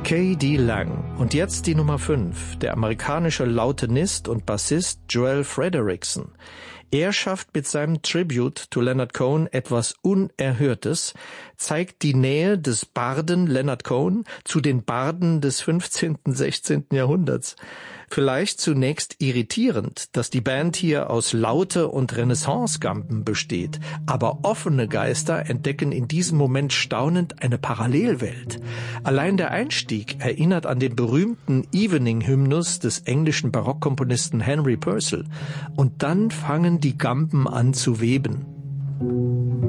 K.D. Lang. Und jetzt die Nummer 5, der amerikanische Lautenist und Bassist Joel Frederickson. Er schafft mit seinem Tribute to Leonard Cohen etwas Unerhörtes, zeigt die Nähe des Barden Leonard Cohen zu den Barden des 15., 16. Jahrhunderts. Vielleicht zunächst irritierend, dass die Band hier aus Laute- und Renaissance-Gampen besteht, aber offene Geister entdecken in diesem Moment staunend eine Parallelwelt. Allein der Einstieg erinnert an den berühmten Evening-Hymnus des englischen Barockkomponisten Henry Purcell. Und dann fangen die Gampen an zu weben.